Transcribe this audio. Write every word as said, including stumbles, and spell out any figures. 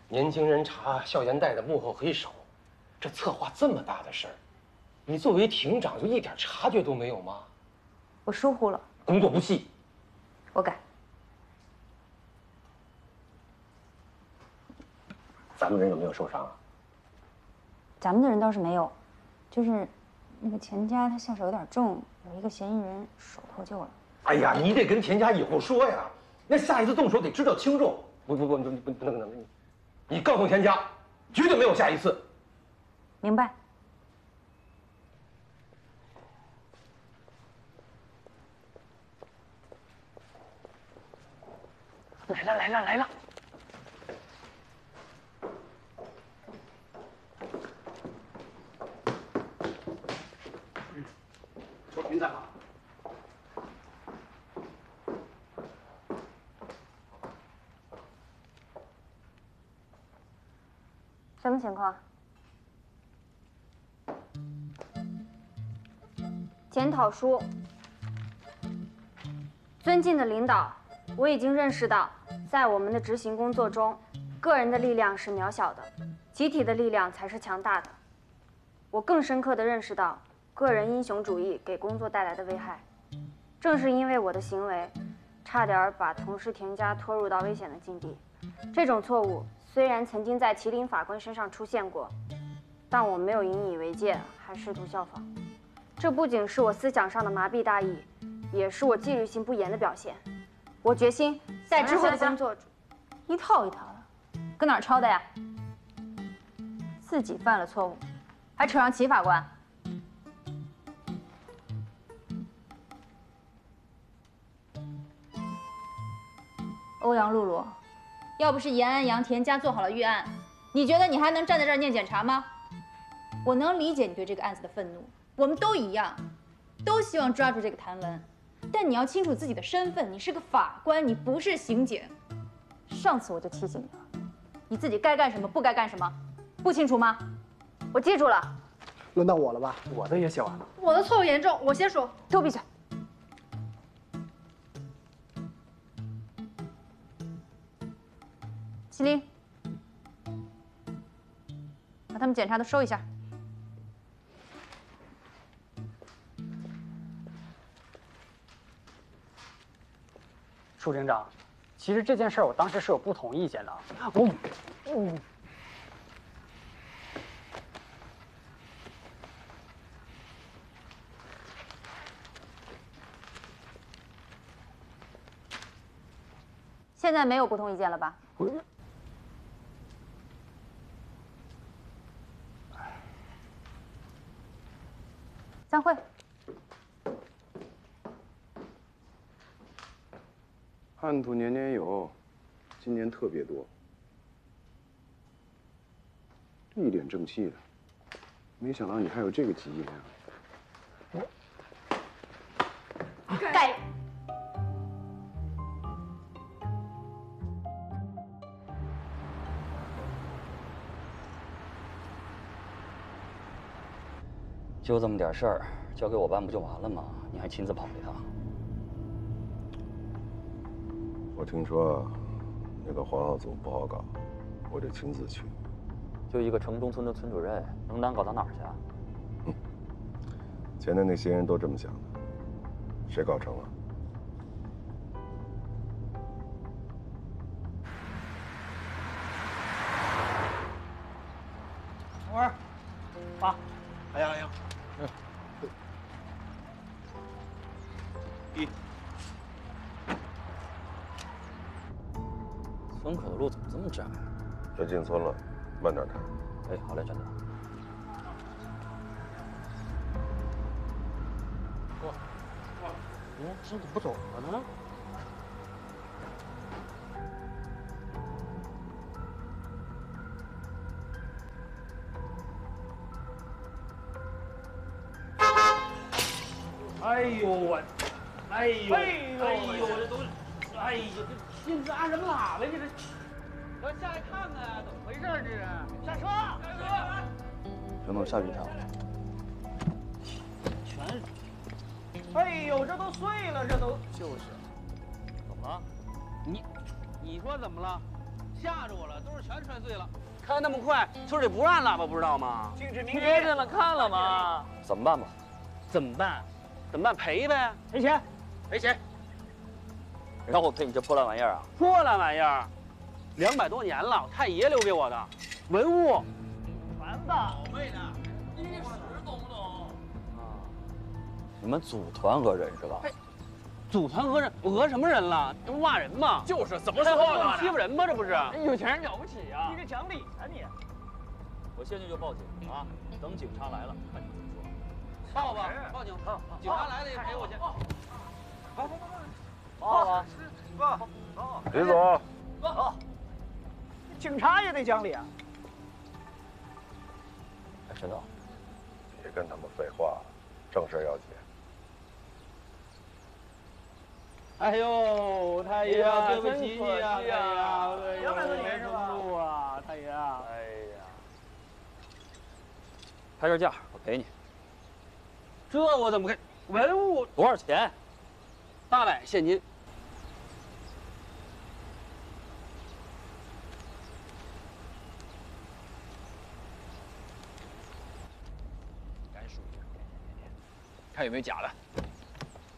年轻人查校园贷的幕后黑手，这策划这么大的事儿，你作为庭长就一点察觉都没有吗？ 我疏忽了， 工作不细， 我改。 咱们人有没有受伤啊？ 咱们的人倒是没有，就是那个钱家他下手有点重，有一个嫌疑人手脱臼了。 哎呀，你得跟田家以后说呀，那下一次动手得知道轻重。不不不不不不能能，你你告诉田家，绝对没有下一次。 明白。 来了来了来了。 周平在吗？ 什么情况？检讨书。尊敬的领导，我已经认识到，在我们的执行工作中，个人的力量是渺小的，集体的力量才是强大的。我更深刻地认识到，个人英雄主义给工作带来的危害。正是因为我的行为，差点把同事田家拖入到危险的境地。这种错误虽然曾经在麒麟法官身上出现过，但我没有引以为戒，还试图效仿。这不仅是我思想上的麻痹大意，也是我纪律性不严的表现。我决心在之后的工作中，一套一套的，搁哪儿抄的呀？自己犯了错误，还扯上齐法官。欧阳露露，要不是严安阳、田家做好了预案，你觉得你还能站在这儿念检查吗？我能理解你对这个案子的愤怒，我们都一样，都希望抓住这个谭文。但你要清楚自己的身份，你是个法官，你不是刑警。上次我就提醒你了，你自己该干什么，不该干什么，不清楚吗？我记住了。 轮到我了吧？ 我的也写完了。 我的错误严重，我先说。 给我闭嘴！麒麟，把他们检查的收一下。 舒警长，其实这件事儿我当时是有不同意见的。我，嗯。 现在没有不同意见了吧？散会。 旱土年年有，今年特别多。一脸正气的，没想到你还有这个基因啊！ 该。 就这么点事儿，交给我办不就完了吗？你还亲自跑一趟？ 我听说那个黄耀祖不好搞，我得亲自去。 就一个城中村的村主任，能难搞到哪儿去啊？ 嗯，前面那些人都这么想的，谁搞成了？ 等会儿，爸， 哎呀哎呀， 嗯， 一。 村口的路怎么这么窄？ 这进村了，慢点开。 哎，好嘞，站长。 过，过，嗯，这怎么不走了呢？ 哎呦我，哎呦， 哎呦，哎呦，这都，哎呦，这心思按什么喇叭？你这， 我下来看看，怎么回事？这是下车，下车。 有没有下雨条？ 全是。哎呦，这都碎了，这都。 就是，怎么了？你，你说怎么了？ 吓着我了，都是全摔碎了。开那么快，村里不让喇叭，不知道吗？ 禁止鸣听笛， 见了，看了吗？ 怎么办吧？ 怎么办？怎么办？赔呗， 赔钱。 赔钱。 让我赔你这破烂玩意儿啊？ 破烂玩意儿，两百多年了，太爷留给我的文物。 完吧。 宝贝的，历史懂不懂？ 啊，你们组团讹人是吧？ 组团讹人，讹什么人了？这不骂人吗？ 就是怎么说话呢？ 欺负人吗？这不是？ 有钱人了不起啊！ 你个讲理啊你！ 我现在就报警啊！等警察来了，看你怎么说。 报吧，报警！警察来了也赔我钱。 报啊！ 李总， 警察也得讲理啊！ 哎，陈总， 别跟他们废话，正事要紧。 哎呦，太爷啊，对不起你啊，太爷啊， 两百多年是吧？ 路啊，太爷啊！ 哎呀，拍这价，我赔你这我怎么给？文物多少钱？ 八百现金。 赶紧数一下，看有没有假的。